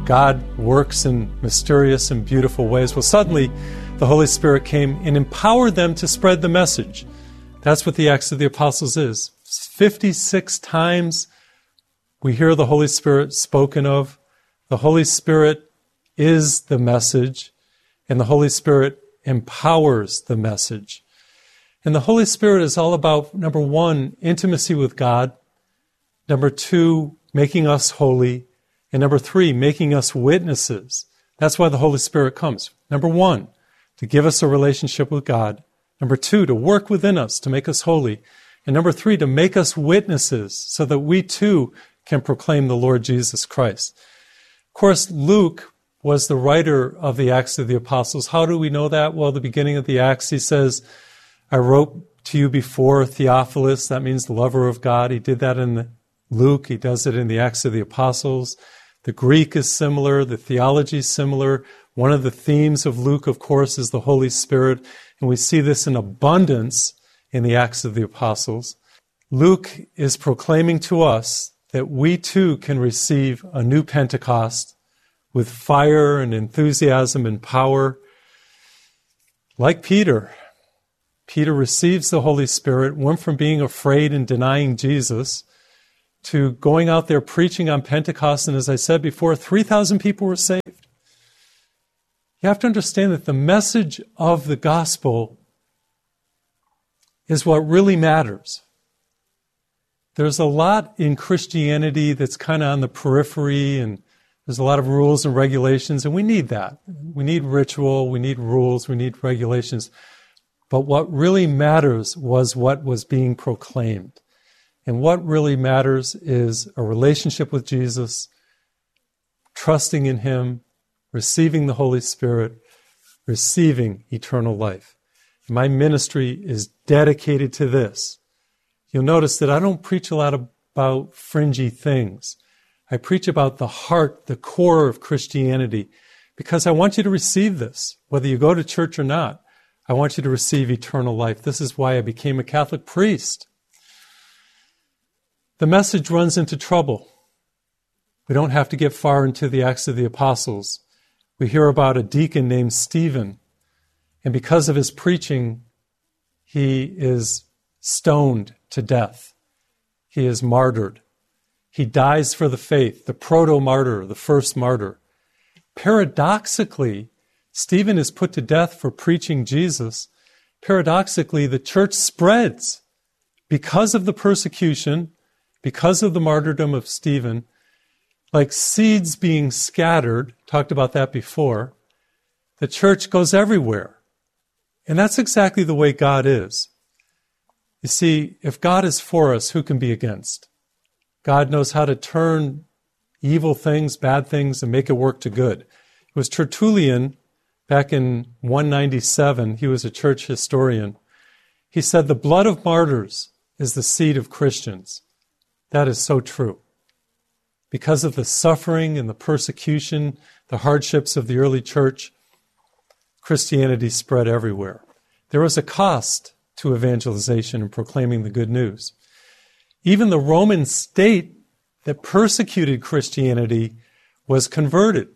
God works in mysterious and beautiful ways. Well, suddenly the Holy Spirit came and empowered them to spread the message. That's what the Acts of the Apostles is. 56 times we hear the Holy Spirit spoken of. The Holy Spirit is the message, and the Holy Spirit empowers the message. And the Holy Spirit is all about, number one, intimacy with God. Number two, making us holy. And number three, making us witnesses. That's why the Holy Spirit comes. Number one, to give us a relationship with God. Number two, to work within us, to make us holy. And number three, to make us witnesses so that we too can proclaim the Lord Jesus Christ. Of course, Luke was the writer of the Acts of the Apostles. How do we know that? Well, at the beginning of the Acts, he says, I wrote to you before, Theophilus. That means the lover of God. He did that in Luke. He does it in the Acts of the Apostles. The Greek is similar. The theology is similar. One of the themes of Luke, of course, is the Holy Spirit. And we see this in abundance in the Acts of the Apostles. Luke is proclaiming to us that we too can receive a new Pentecost with fire and enthusiasm and power. Like Peter receives the Holy Spirit, went from being afraid and denying Jesus to going out there preaching on Pentecost. And as I said before, 3,000 people were saved. You have to understand that the message of the gospel is what really matters. There's a lot in Christianity that's kind of on the periphery, and there's a lot of rules and regulations, and we need that. We need ritual, we need rules, we need regulations. But what really matters was what was being proclaimed. And what really matters is a relationship with Jesus, trusting in Him, receiving the Holy Spirit, receiving eternal life. My ministry is dedicated to this. You'll notice that I don't preach a lot about fringy things. I preach about the heart, the core of Christianity, because I want you to receive this, whether you go to church or not. I want you to receive eternal life. This is why I became a Catholic priest. The message runs into trouble. We don't have to get far into the Acts of the Apostles. We hear about a deacon named Stephen, and because of his preaching, he is stoned to death. He is martyred. He dies for the faith, the proto-martyr, the first martyr. Paradoxically, Stephen is put to death for preaching Jesus. Paradoxically, the church spreads because of the persecution, because of the martyrdom of Stephen, like seeds being scattered. Talked about that before. The church goes everywhere. And that's exactly the way God is. You see, if God is for us, who can be against? God knows how to turn evil things, bad things, and make it work to good. It was Tertullian, back in 197, he was a church historian. He said, the blood of martyrs is the seed of Christians. That is so true. Because of the suffering and the persecution, the hardships of the early church, Christianity spread everywhere. There was a cost to evangelization and proclaiming the good news. Even the Roman state that persecuted Christianity was converted.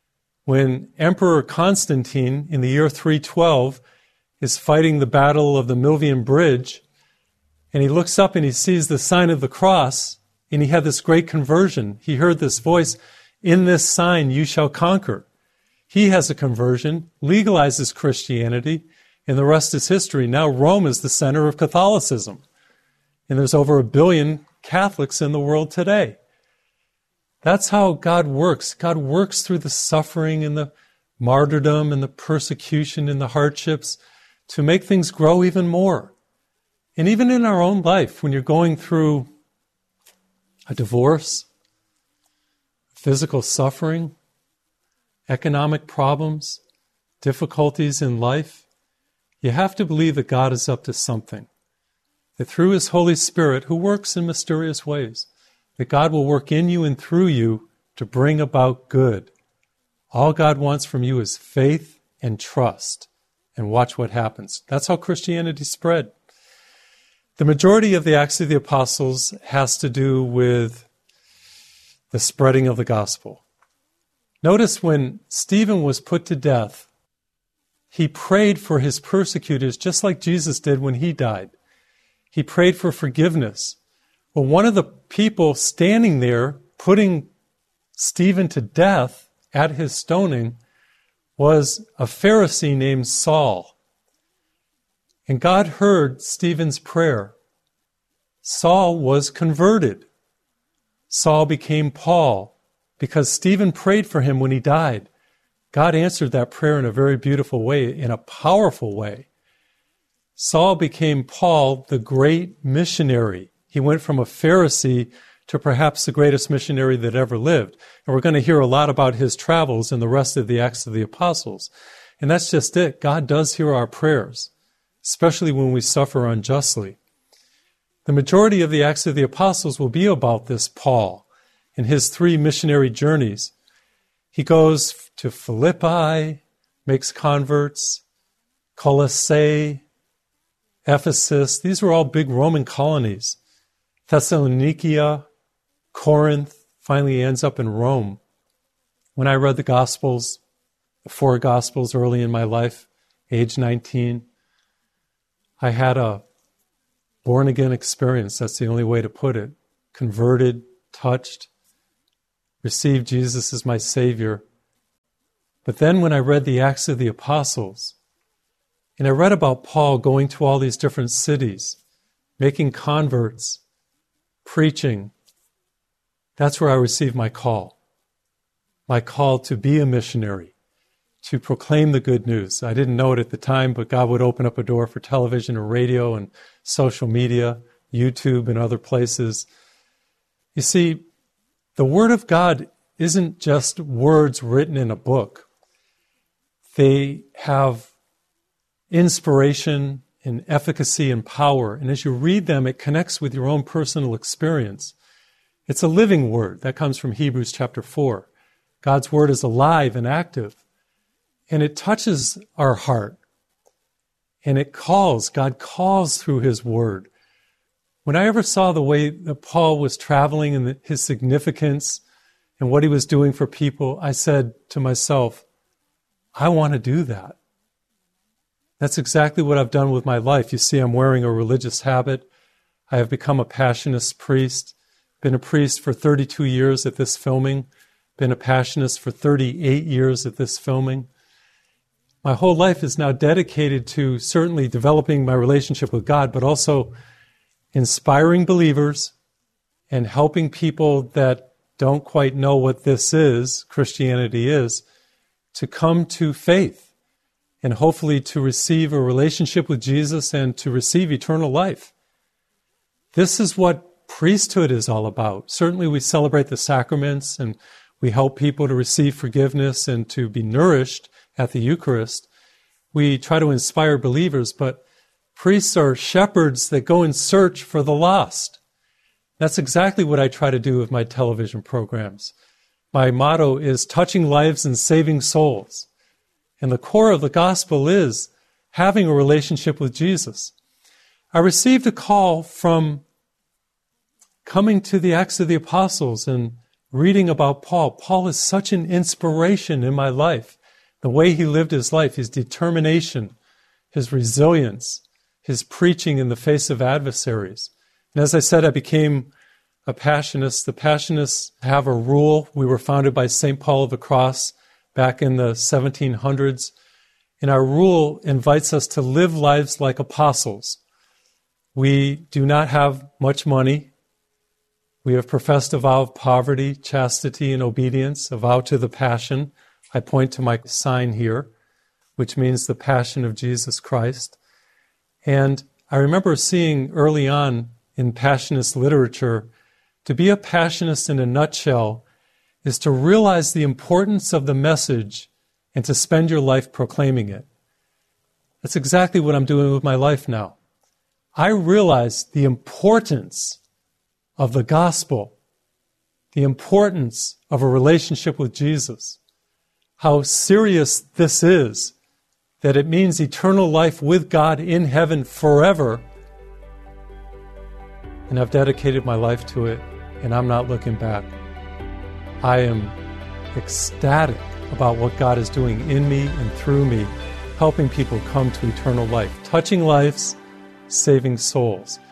When Emperor Constantine, in the year 312, is fighting the battle of the Milvian Bridge, and he looks up and he sees the sign of the cross, and he had this great conversion. He heard this voice, in this sign you shall conquer. He has a conversion, legalizes Christianity, and the rest is history. Now Rome is the center of Catholicism. And there's over 1 billion Catholics in the world today. That's how God works. God works through the suffering and the martyrdom and the persecution and the hardships to make things grow even more. And even in our own life, when you're going through a divorce, physical suffering, economic problems, difficulties in life, you have to believe that God is up to something. That through His Holy Spirit, who works in mysterious ways, that God will work in you and through you to bring about good. All God wants from you is faith and trust. And watch what happens. That's how Christianity spread. The majority of the Acts of the Apostles has to do with the spreading of the gospel. Notice when Stephen was put to death, he prayed for his persecutors just like Jesus did when he died. He prayed for forgiveness. Well, one of the people standing there putting Stephen to death at his stoning was a Pharisee named Saul. And God heard Stephen's prayer. Saul was converted. Saul became Paul because Stephen prayed for him when he died. God answered that prayer in a very beautiful way, in a powerful way. Saul became Paul, the great missionary. He went from a Pharisee to perhaps the greatest missionary that ever lived. And we're going to hear a lot about his travels in the rest of the Acts of the Apostles. And that's just it. God does hear our prayers, especially when we suffer unjustly. The majority of the Acts of the Apostles will be about this Paul and his 3 missionary journeys. He goes to Philippi, makes converts, Colossae, Ephesus. These were all big Roman colonies. Thessalonica, Corinth, finally ends up in Rome. When I read the Gospels, the 4 Gospels early in my life, age 19, I had a born-again experience. That's the only way to put it. Converted, touched, received Jesus as my Savior. But then when I read the Acts of the Apostles, and I read about Paul going to all these different cities, making converts, preaching, that's where I received my call to be a missionary, to proclaim the good news. I didn't know it at the time, but God would open up a door for television and radio and social media, YouTube and other places. You see, the Word of God isn't just words written in a book. They have inspiration and efficacy and power. And as you read them, it connects with your own personal experience. It's a living word. That comes from Hebrews chapter 4. God's Word is alive and active. And it touches our heart. And it calls. God calls through His Word. When I ever saw the way that Paul was traveling and his significance and what he was doing for people, I said to myself, I want to do that. That's exactly what I've done with my life. You see, I'm wearing a religious habit. I have become a Passionist priest. Been a priest for 32 years at this filming. Been a Passionist for 38 years at this filming. My whole life is now dedicated to certainly developing my relationship with God, but also inspiring believers and helping people that don't quite know what this is, Christianity is, to come to faith and hopefully to receive a relationship with Jesus and to receive eternal life. This is what priesthood is all about. Certainly we celebrate the sacraments and we help people to receive forgiveness and to be nourished at the Eucharist. We try to inspire believers, but priests are shepherds that go in search for the lost. That's exactly what I try to do with my television programs. My motto is touching lives and saving souls. And the core of the gospel is having a relationship with Jesus. I received a call from coming to the Acts of the Apostles and reading about Paul. Paul is such an inspiration in my life. The way he lived his life, his determination, his resilience, his preaching in the face of adversaries. And as I said, I became a Passionist. The Passionists have a rule. We were founded by St. Paul of the Cross back in the 1700s. And our rule invites us to live lives like apostles. We do not have much money. We have professed a vow of poverty, chastity, and obedience, a vow to the Passion. I point to my sign here, which means the Passion of Jesus Christ. And I remember seeing early on in Passionist literature, to be a Passionist in a nutshell is to realize the importance of the message and to spend your life proclaiming it. That's exactly what I'm doing with my life now. I realize the importance of the gospel, the importance of a relationship with Jesus, how serious this is, that it means eternal life with God in heaven forever. And I've dedicated my life to it, and I'm not looking back. I am ecstatic about what God is doing in me and through me, helping people come to eternal life, touching lives, saving souls.